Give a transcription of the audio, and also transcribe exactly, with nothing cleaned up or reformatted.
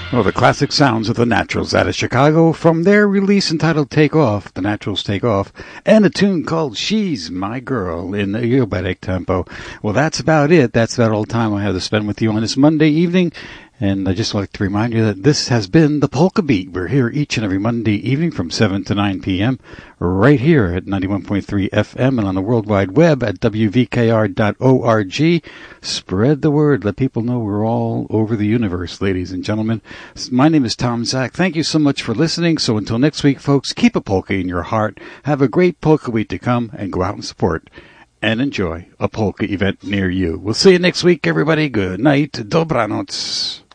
Well, the classic sounds of the Naturals out of Chicago from their release entitled Take Off, the Naturals Take Off, and a tune called She's My Girl in the Yobatic tempo. Well, that's about it. That's about all the time I have to spend with you on this Monday evening. And I just like to remind you that this has been the Polka Beat. We're here each and every Monday evening from seven to nine p.m. right here at ninety-one point three F M and on the World Wide Web at W V K R dot org. Spread the word. Let people know we're all over the universe, ladies and gentlemen. My name is Tom Zach. Thank you so much for listening. So until next week, folks, keep a polka in your heart. Have a great polka week to come and go out and support and enjoy a polka event near you. We'll see you next week, everybody. Good night. Dobranoc.